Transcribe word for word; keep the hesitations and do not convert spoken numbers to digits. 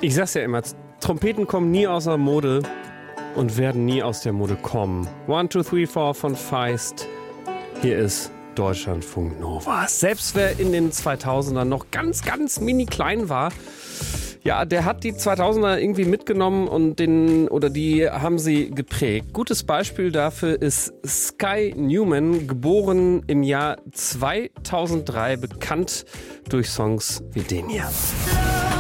Ich sag's ja immer, Trompeten kommen nie aus der Mode und werden nie aus der Mode kommen. One, two, three, four von Feist. Hier ist Deutschlandfunk Nova. Selbst wer in den zweitausendern noch ganz, ganz mini klein war, ja, der hat die zweitausender irgendwie mitgenommen und den, oder die haben sie geprägt. Gutes Beispiel dafür ist Sky Newman, geboren im Jahr zweitausenddrei, bekannt durch Songs wie den hier.